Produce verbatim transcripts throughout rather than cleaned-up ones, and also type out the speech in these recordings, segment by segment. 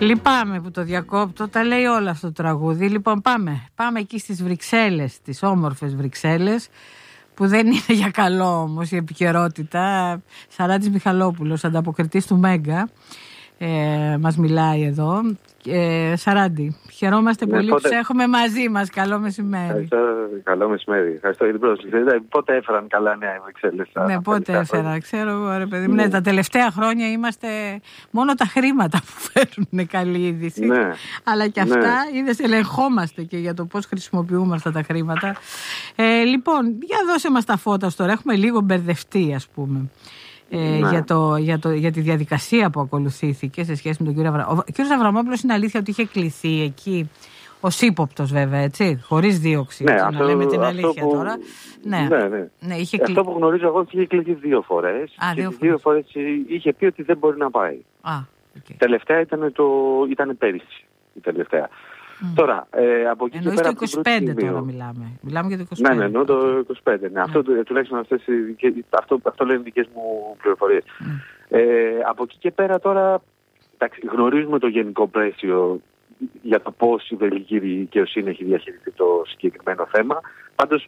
Λυπάμαι που το διακόπτω, τα λέει όλα αυτό το τραγούδι. Λοιπόν, πάμε, πάμε εκεί στις Βρυξέλλες, τις όμορφες Βρυξέλλες, που δεν είναι για καλό όμως η επικαιρότητα. Σαράντης Μιχαλόπουλος, ανταποκριτής του Μέγκα, ε, μας μιλάει εδώ. Ε, Σαράντη, χαιρόμαστε ναι, πολύ πότε... που σε έχουμε μαζί μας. Καλό μεσημέρι. Ευχαριστώ, καλό μεσημέρι. Ευχαριστώ για την πρόσκληση. Πότε έφεραν καλά νέα οι Βρυξέλλες? Ναι, πότε έφεραν, ξέρω εγώ ρε παιδί μου. Ναι. Ναι, τα τελευταία χρόνια είμαστε μόνο τα χρήματα που φέρνουν καλή είδηση. Ναι. Αλλά και αυτά ναι. είδες, ελεγχόμαστε και για το πώς χρησιμοποιούμε αυτά τα χρήματα. Ε, λοιπόν, για δώσε μας τα φώτα τώρα. Έχουμε λίγο μπερδευτεί, ας πούμε. Ε, ναι. για, το, για, το, για τη διαδικασία που ακολουθήθηκε σε σχέση με τον κύριο Αβραμόπουλο. Ο κύριος Αβραμόπουλος είναι αλήθεια ότι είχε κληθεί εκεί ως ύποπτος, βέβαια, έτσι, χωρίς δίωξη. Ναι, έτσι, αυτό, να λέμε την αλήθεια που, τώρα. Ναι, ναι, ναι. ναι είχε κλει... Αυτό που γνωρίζω εγώ είχε κληθεί δύο φορές. Α, και δύο τις δύο φορές είχε πει ότι δεν μπορεί να πάει. Α, okay. Τελευταία ήταν, το, ήταν πέρυσι. Η τελευταία. Mm. Τώρα, ε, από εκεί εννοείς και πέρα. το είκοσι πέντε τώρα μιλάμε. Μιλάμε για το είκοσι πέντε. Ναι, ναι, εννοώ το είκοσι πέντε. Ναι. Mm. Αυτό, τουλάχιστον αυτές, αυτό, αυτό λένε δικές μου πληροφορίες. Mm. Ε, από εκεί και πέρα τώρα, εντάξει, γνωρίζουμε το γενικό πλαίσιο για το πώς η βελγική δικαιοσύνη έχει διαχειριστεί το συγκεκριμένο θέμα. Πάντως,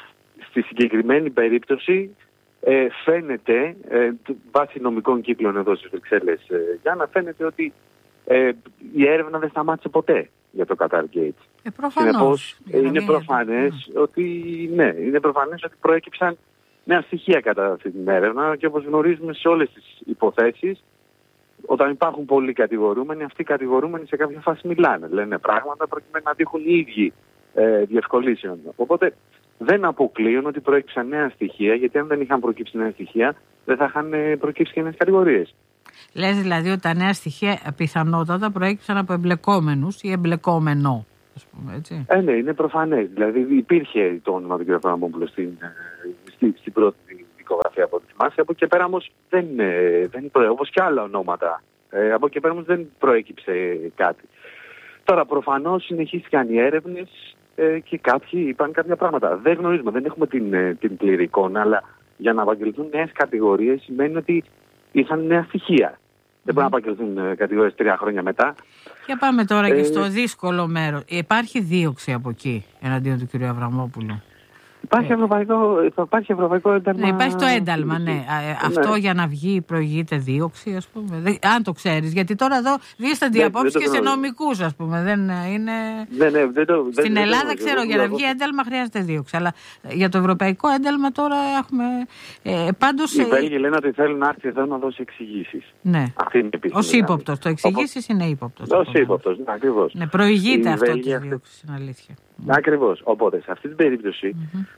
στη συγκεκριμένη περίπτωση ε, φαίνεται, ε, βάσει νομικών κύκλων εδώ στις Βρυξέλλες, ε, για να φαίνεται ότι ε, η έρευνα δεν σταμάτησε ποτέ για το Qatargate. Ε, προφανώς. Συνεπώς, είναι προφανές mm. ότι, ναι, είναι προφανές ότι προέκυψαν νέα στοιχεία κατά αυτή την έρευνα και όπως γνωρίζουμε σε όλες τις υποθέσεις, όταν υπάρχουν πολλοί κατηγορούμενοι, αυτοί οι κατηγορούμενοι σε κάποια φάση μιλάνε, λένε πράγματα προκειμένου να τύχουν οι ίδιοι ε, διευκολύσεων. Οπότε δεν αποκλείουν ότι προέκυψαν νέα στοιχεία, γιατί αν δεν είχαν προκύψει νέα στοιχεία, δεν θα είχαν προκύψει και νέες κατηγορίες. Λες δηλαδή ότι τα νέα στοιχεία πιθανότατα προέκυψαν από εμπλεκόμενους ή εμπλεκόμενο, ας πούμε, έτσι. Ε, ναι, είναι προφανές. Δηλαδή υπήρχε το όνομα του κ. Αβραμόπουλου στην, στην, στην πρώτη δικογραφία από ό,τι θυμάσαι. Από εκεί και πέρα όμως δεν, δεν προέκυψε, όπως και άλλα ονόματα. Ε, από εκεί και πέρα όμως δεν προέκυψε κάτι. Τώρα προφανώς συνεχίστηκαν οι έρευνες ε, και κάποιοι είπαν κάποια πράγματα. Δεν γνωρίζουμε, δεν έχουμε την, την πλήρη εικόνα, αλλά για να απαγγελθούν νέες κατηγορίες σημαίνει ότι είχαν νέα στοιχεία. Mm. Δεν μπορεί να απαγγελθούν κατηγορίες τρία χρόνια μετά. Για πάμε τώρα ε, και στο δύσκολο μέρος. Υπάρχει δίωξη από εκεί εναντίον του κ. Αβραμόπουλου? Υπάρχει, ε. ευρωπαϊκό, υπάρχει ευρωπαϊκό ένταλμα. Ναι, υπάρχει το ένταλμα, ναι. ναι. Αυτό για να βγει προηγείται δίωξη, ας πούμε. Δεν, αν το ξέρεις. Γιατί τώρα εδώ δίστανται οι απόψεις και σε νομικούς, ας πούμε. Δεν είναι... Ναι, ναι, δεν το, Στην δεν, Ελλάδα, δεν ξέρω, δεν για να βγει ένταλμα χρειάζεται δίωξη. Αλλά για το ευρωπαϊκό ένταλμα τώρα έχουμε... Ε, πάντως, οι Βέλγοι λένε ότι θέλουν να έρθει εδώ να δώσει εξηγήσεις. Ναι. Αυτή είναι η ως ύποπτος. Το εξηγήσεις είναι ύποπτος. Ως ύποπτος, ναι, ακριβώς. Ναι, προηγείται αυτό της δίωξης, είναι αλήθεια. Ακριβώς. Οπότε, σε αυτή την περίπτωση,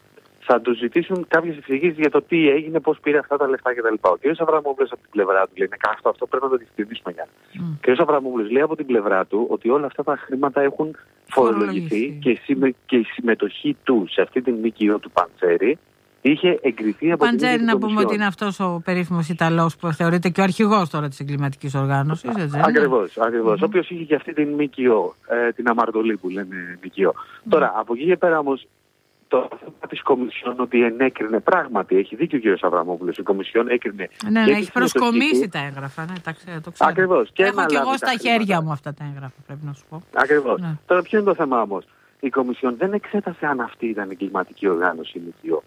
θα του ζητήσουν κάποιες εξηγήσεις για το τι έγινε, πώς πήρε αυτά τα λεφτά κτλ. Ο κ. Αβραμόπουλος από την πλευρά του λέει: ναι, αυτό, αυτό πρέπει να το διευκρινίσουμε για. Mm. Ο κ. Αβραμόπουλος λέει από την πλευρά του ότι όλα αυτά τα χρήματα έχουν φορολογηθεί και, συμμε... και η συμμετοχή του σε αυτή την ΜΚΟ του Παντζέρη είχε εγκριθεί από την Παντζέρη. Παντζέρη, να πούμε ότι είναι αυτός ο περίφημος Ιταλός που θεωρείται και ο αρχηγός τώρα της εγκληματικής οργάνωσης. Ακριβώς, ακριβώς. Mm-hmm. Ο οποίος είχε και αυτή την ΜΚΟ, ε, την αμαρτωλή που λένε ΜΚΟ. Mm. Τώρα, από εκεί και πέρα όμως, το θέμα της Κομισιόν ότι ενέκρινε πράγματι, έχει δίκιο ο κ. Αβραμόπουλος, η Κομισιόν έκρινε. Ναι, ναι, έχει προσκομίσει τα έγγραφα, ναι, τα ξέρω, το ξέρω. Ακριβώς. Και έχω και εγώ στα χέρια μου αυτά τα έγγραφα, πρέπει να σου πω. Ακριβώς. Ναι. Τώρα ποιο είναι το θέμα όμως? Η Κομισιόν δεν εξέτασε αν αυτή ήταν εγκληματική οργάνωση ή ΜΚΟ.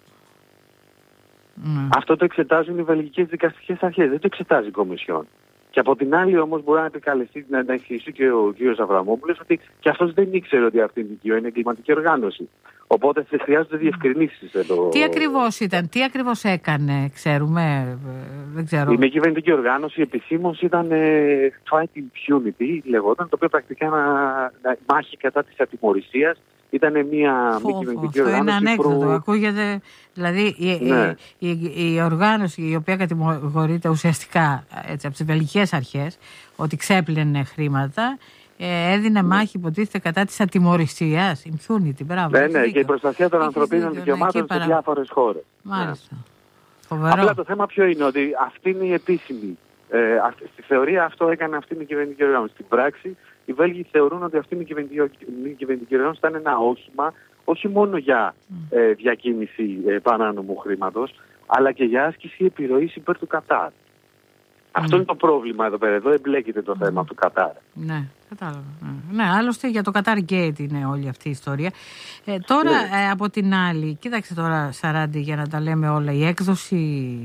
Ναι. Αυτό το εξετάζουν οι βελγικές δικαστικές αρχές, δεν το εξετάζει η Κομισιόν. Και από την άλλη όμως μπορεί να επικαλεστεί, να εξηγήσει και ο κ. Αβραμόπουλος ότι και αυτός δεν ήξερε ότι αυτή η ΜΚΟ είναι εγκληματική οργάνωση. Οπότε χρειάζονται διευκρινήσεις εδώ. Τι ακριβώς ήταν, τι ακριβώς έκανε, ξέρουμε, δεν ξέρω. Η μη κυβερνητική οργάνωση επισήμως ήταν ε, Fight Impunity, λεγόταν, το οποίο πρακτικά να, μάχη κατά της ατιμωρησίας. Ήταν μια μη κυβερνητική οργάνωση. Αυτό είναι ανέκδοτο. Προ... Ακούγεται, δηλαδή η, ναι. η, η, η οργάνωση η οποία κατηγορείται ουσιαστικά έτσι, από τις βελγικές αρχές ότι ξέπλαινε χρήματα, ε, έδινε μάχη υποτίθεται κατά της ατιμωρησίας. Impunity, μπράβο. Ναι, ναι, και η προστασία των ανθρωπίνων δικαιωμάτων σε διάφορες χώρες. Μάλιστα. Ναι. Απλά το θέμα ποιο είναι, ότι αυτή είναι η επίσημη. Ε, αυτή, στη θεωρία αυτό έκανε αυτή η κυβερνητική οργάνωση. Στην πράξη, οι Βέλγοι θεωρούν ότι αυτή η κυβερνητική οργάνωση ήταν ένα όχημα όχι μόνο για ε, διακίνηση ε, παράνομου χρήματος, αλλά και για άσκηση επιρροής υπέρ του Κατάρ. Αυτό είναι το πρόβλημα εδώ πέρα. Εδώ εμπλέκεται το θέμα mm. του Κατάρ. Ναι, κατάλαβα. Ναι, άλλωστε για το Qatar Gate είναι όλη αυτή η ιστορία. Ε, τώρα ναι. ε, από την άλλη, κοίταξε τώρα Σαράντη, για να τα λέμε όλα, η έκδοση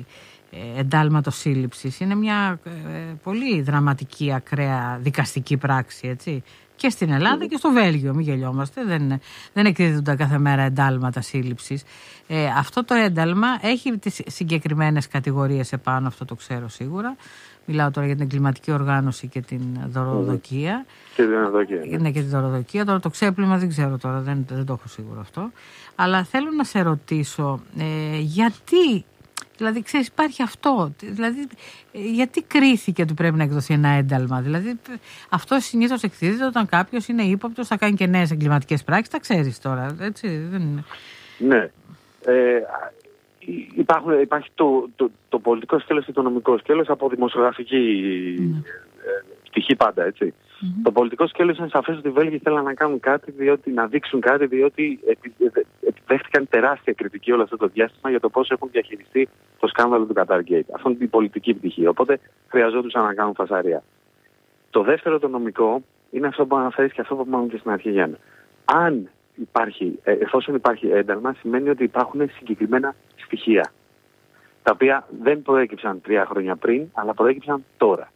ε, εντάλματος σύλληψης είναι μια ε, πολύ δραματική, ακραία δικαστική πράξη, έτσι. Και στην Ελλάδα mm. και στο Βέλγιο, μην γελιόμαστε, δεν, δεν εκδίδονται κάθε μέρα εντάλματα σύλληψης. Ε, αυτό το ένταλμα έχει τις συγκεκριμένες κατηγορίες επάνω, αυτό το ξέρω σίγουρα. Μιλάω τώρα για την εγκληματική οργάνωση και την δωροδοκία. Mm. Και την δωροδοκία. Ναι. ναι, και την δωροδοκία. Τώρα το ξέπλυμα δεν ξέρω τώρα, δεν, δεν το έχω σίγουρο αυτό. Αλλά θέλω να σε ρωτήσω, ε, γιατί... Δηλαδή, ξέρεις, υπάρχει αυτό. Δηλαδή, γιατί κρίθηκε ότι πρέπει να εκδοθεί ένα ένταλμα? Δηλαδή, αυτό συνήθως εκδίδεται όταν κάποιος είναι ύποπτος, θα κάνει και νέες εγκληματικές πράξεις. Τα ξέρεις τώρα, έτσι, δεν είναι? Ναι. Ε, υπάρχουν, υπάρχει το, το, το πολιτικό σκέλος και το νομικό σκέλος από δημοσιογραφική mm. ε, πτυχή πάντα, έτσι. Mm-hmm. Το πολιτικό σκέλος είναι σαφές ότι οι Βέλγοι θέλουν να κάνουν κάτι, διότι, να δείξουν κάτι, διότι επιδέχτηκαν τεράστια κριτική όλο αυτό το διάστημα για το πώς έχουν διαχειριστεί το σκάνδαλο του Qatar Gate. Αυτό είναι η πολιτική πτυχή. Οπότε χρειαζόντουσαν να κάνουν φασαρία. Το δεύτερο, το νομικό, είναι αυτό που αναφέρεις και αυτό που είπαμε και στην αρχή, Γιάννα. Αν υπάρχει, εφόσον υπάρχει ένταλμα, σημαίνει ότι υπάρχουν συγκεκριμένα στοιχεία, τα οποία δεν προέκυψαν τρία χρόνια πριν, αλλά προέκυψαν τώρα.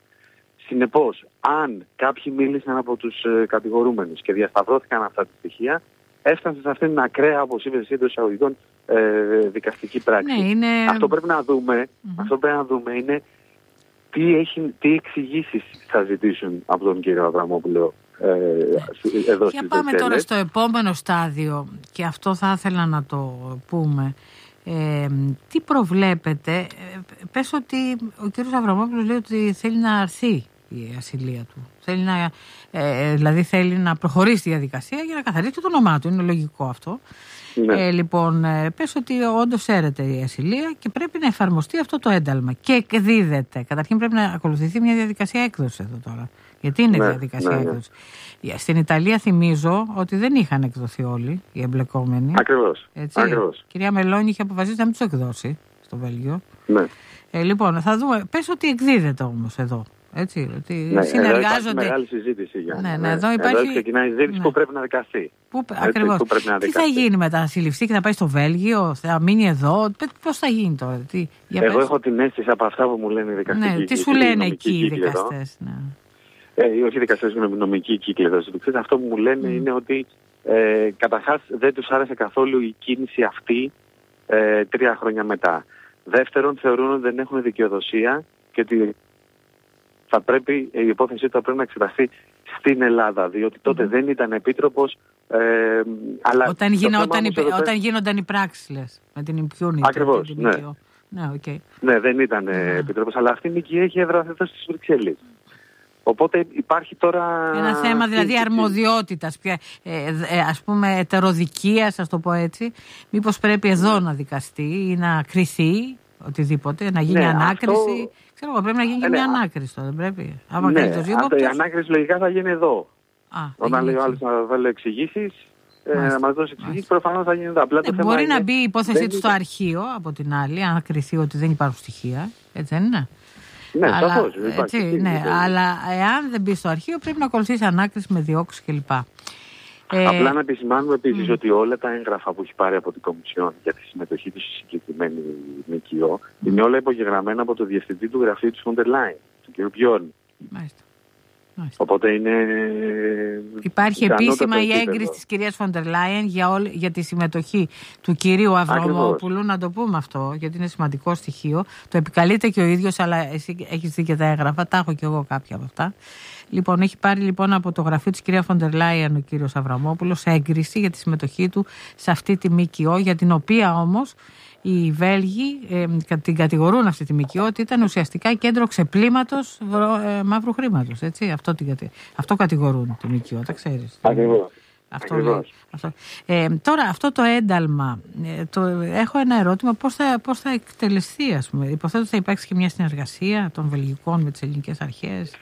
Συνεπώς, αν κάποιοι μίλησαν από τους ε, κατηγορούμενους και διασταυρώθηκαν αυτά τα στοιχεία, έφτασαν σε αυτήν την ακραία, όπως είπες εσύ, εντός εισαγωγικών, ε, δικαστική πράξη. Ναι, είναι... Αυτό πρέπει να δούμε, mm-hmm. αυτό πρέπει να δούμε είναι τι, έχει, τι εξηγήσεις θα ζητήσουν από τον κύριο Αβραμόπουλο ε, ναι. εδώ στις Και πάμε τώρα στο επόμενο στάδιο, και αυτό θα ήθελα να το πούμε. Ε, τι προβλέπετε? Ε, πες ότι ο κύριος Αβραμόπουλος λέει ότι θέλει να αρθεί η ασυλία του. Θέλει να, ε, δηλαδή θέλει να προχωρήσει τη διαδικασία για να καθαρίσει το όνομά του. Είναι λογικό αυτό. Ναι. Ε, λοιπόν, ε, πες ότι όντως έρεται η ασυλία και πρέπει να εφαρμοστεί αυτό το ένταλμα. Και εκδίδεται. Καταρχήν πρέπει να ακολουθηθεί μια διαδικασία έκδοσης εδώ τώρα. Γιατί είναι ναι, διαδικασία ναι, ναι. έκδοση. Στην Ιταλία θυμίζω ότι δεν είχαν εκδοθεί όλοι οι εμπλεκόμενοι. Ακριβώς. Έτσι. Ακριβώς. Κυρία Μελώνη είχε αποφασίσει να μην τους εκδώσει στο Βέλγιο. Ναι. Ε, λοιπόν, θα δούμε. Πες ότι εκδίδεται όμως εδώ. Έτσι, ότι ναι, συνεργάζονται. Εδώ υπάρχει μεγάλη συζήτηση για ναι, ναι, εδώ, υπάρχει... εδώ ξεκινάει η συζήτηση ναι. που πρέπει να δικαστεί. Που, ακριβώς. Που πρέπει να δικαστεί. Τι θα γίνει μετά, θα συλληφθεί και θα πάει στο Βέλγιο, θα μείνει εδώ, πώς θα γίνει τώρα? Τι, για Εγώ πες. έχω την αίσθηση από αυτά που μου λένε οι δικαστικοί. Ναι, τι σου λένε εκεί οι δικαστές? Ναι. Ε, όχι οι δικαστές, είναι νομικοί κύκλοι εδώ. Αυτό που μου λένε mm. είναι ότι ε, καταρχάς δεν τους άρεσε καθόλου η κίνηση αυτή ε, τρία χρόνια μετά. Δεύτερον, θεωρούν ότι δεν έχουν δικαιοδοσία και ότι θα πρέπει, η υπόθεση του θα πρέπει να εξεταστεί στην Ελλάδα, διότι τότε mm. δεν ήταν επίτροπος. Ε, αλλά όταν, γίνα, όταν, υπε, όταν πέρα... γίνονταν οι πράξεις, λες, με την impunity. Ακριβώς, ναι. Ναι, okay. ναι, δεν ήταν mm. επίτροπος, αλλά αυτή η νοική έχει έδρα εδώ στις Βρυξέλλες. Οπότε υπάρχει τώρα... Ένα θέμα δηλαδή αρμοδιότητας, πια, ε, ε, ας πούμε ετεροδικίας, ας το πω έτσι. Μήπως πρέπει εδώ να δικαστεί ή να κριθεί οτιδήποτε, να γίνει ναι, ανάκριση. Αυτό... Ξέρω εγώ, πρέπει να γίνει και ε, μια ναι. ανάκριση τώρα, δεν πρέπει. Άμα ναι, αυτό, η ανάκριση λογικά θα γίνει εδώ. Α, όταν λέει ο άλλος να βάλει εξηγήσεις, ε, να μας δώσει εξηγήσεις, προφανώς θα γίνει εδώ. Απλά ε, το μπορεί είναι... να μπει η υπόθεσή του στο αρχείο, από την άλλη, αν κριθεί ότι δεν υπάρχουν στοιχεία. Έτσι δεν είναι? Ναι, αλλά, σαφώς, έτσι, ναι, αλλά εάν δεν μπει στο αρχείο πρέπει να ακολουθήσει ανάκριση με διώξεις κλπ. Απλά ε, να επισημάνουμε επίσης mm. ότι όλα τα έγγραφα που έχει πάρει από την Κομισιόν για τη συμμετοχή του στη συγκεκριμένη ΜΚΟ mm. είναι όλα υπογεγραμμένα από το διευθυντή του γραφείου της Φόντερ Λάιν, τον κύριο Μπιόρν. Μάλιστα. Μάλιστα. Οπότε είναι... Υπάρχει επίσημα η έγκριση της κυρίας Φόντερ Λάιν για, όλη, για τη συμμετοχή του κυρίου Αβραμόπουλου, να το πούμε αυτό, γιατί είναι σημαντικό στοιχείο. Το επικαλείται και ο ίδιος, αλλά εσύ έχεις δει και τα έγγραφα, τα έχω και εγώ κάποια από αυτά. Λοιπόν, έχει πάρει λοιπόν από το γραφείο της κυρία Φόντερ Λάιν ο κύριος Αβραμόπουλος έγκριση για τη συμμετοχή του σε αυτή τη ΜΚΟ, για την οποία όμως οι Βέλγοι ε, την κατηγορούν αυτή τη ΜΚΟ ότι ήταν ουσιαστικά κέντρο ξεπλήματος ε, μαύρου χρήματος. Έτσι. Αυτό, αυτό κατηγορούν τη ΜΚΟ, τα ξέρεις. Ακριβώς. Αυτό λέει, αυτό. Ε, τώρα αυτό το ένταλμα, ε, το, έχω ένα ερώτημα, πώς θα, πώς θα εκτελεστεί, ας πούμε? Υποθέτω ότι θα υπάρξει και μια συνεργασία των βελγικών με τις ελληνικές αρχές.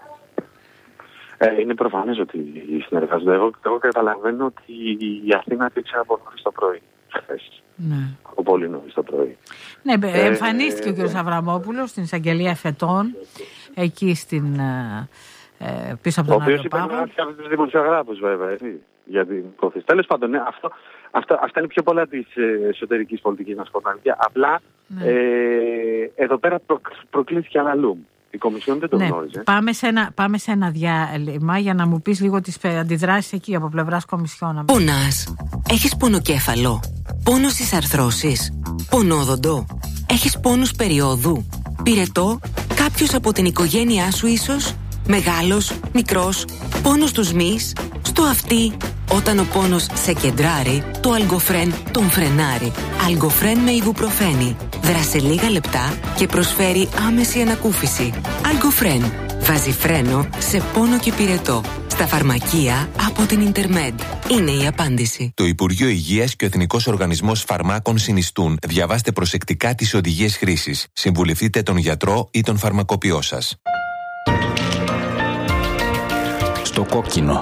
Ε, είναι προφανές ότι συνεργάζονται. Εγώ, εγώ καταλαβαίνω ότι η Αθήνα δείξε από νωρίς το πρωί. Ναι. Από πολύ νωρίς το πρωί. Ναι, ε, εμφανίστηκε ε, ο κ. Αβραμόπουλος στην εισαγγελία φετών, εκεί στην, ε, πίσω από τον Άγιο Παύλο. Ο οποίος είπε να τους δημοσιογράφους βέβαια, έτσι, για την υπόθεση. Τέλος πάντων, ναι, αυτό, αυτό, αυτά είναι πιο πολλά της εσωτερικής πολιτικής, να σου πω. Απλά ναι. ε, εδώ πέρα προ, προκλήθηκε αναλούμ. Η Κομισιόν δεν το ναι. γνώριζε. Πάμε σε, ένα, πάμε σε ένα διάλειμμα για να μου πεις λίγο τις αντιδράσεις εκεί από πλευράς Κομισιόν. Πονάς. Έχεις πονοκέφαλο. Πόνο στις αρθρώσεις. Πονόδοντο. Έχεις πόνους περιόδου. Πυρετό. Κάποιος από την οικογένειά σου ίσως. Μεγάλος, μικρός. Πόνος στους μυς. Στο αυτί. Όταν ο πόνος σε κεντράρει, το Αλγκοφρέν τον φρενάρει. Αλγκοφρέν με ιβουπροφένη. Δράσε λίγα λεπτά και προσφέρει άμεση ανακούφιση. Αλγκοφρέν. Βάζει φρένο σε πόνο και πυρετό. Στα φαρμακεία από την Ιντερμέντ. Είναι η απάντηση. Το Υπουργείο Υγείας και ο Εθνικός Οργανισμός Φαρμάκων συνιστούν. Διαβάστε προσεκτικά τις οδηγίες χρήσης. Συμβουλευτείτε τον γιατρό ή τον φαρμακοποιό σας. Στο κόκκινο.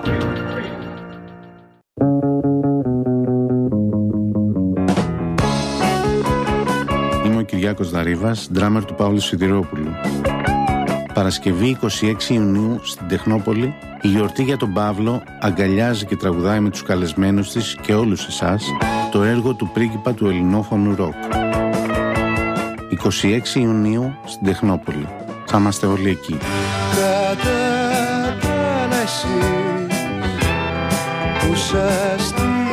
Είμαι ο Κυριάκος Δαρίβας, ντράμερ του Παύλου Σιδηρόπουλου. Παρασκευή εικοστή έκτη Ιουνίου στην Τεχνόπολη, η γιορτή για τον Παύλο αγκαλιάζει και τραγουδάει με τους καλεσμένους της και όλους εσάς το έργο του πρίγκιπα του ελληνόφωνου ροκ. εικοστή έκτη Ιουνίου στην Τεχνόπολη. Θα είμαστε όλοι εκεί. Που σας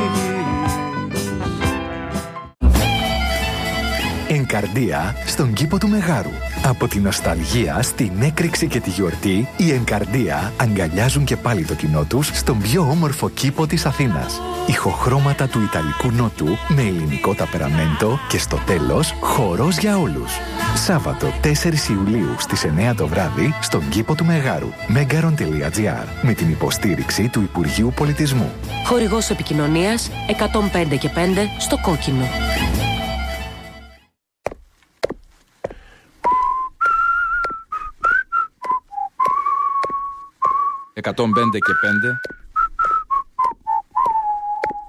Ενκαρδία στον κήπο του Μεγάρου. Από τη νοσταλγία στην έκρηξη και τη γιορτή, οι Ενκαρδία αγκαλιάζουν και πάλι το κοινό τους στον πιο όμορφο κήπο της Αθήνας. Ηχοχρώματα του Ιταλικού Νότου με ελληνικό ταπεραμέντο και στο τέλος χορός για όλους. Σάββατο τέσσερις Ιουλίου στις εννιά το βράδυ στον κήπο του Μεγάρου. megaron τελεία gr με την υποστήριξη του Υπουργείου Πολιτισμού. Χορηγός επικοινωνίας εκατόν πέντε και πέντε στο κόκκινο. εκατόν πέντε και πέντε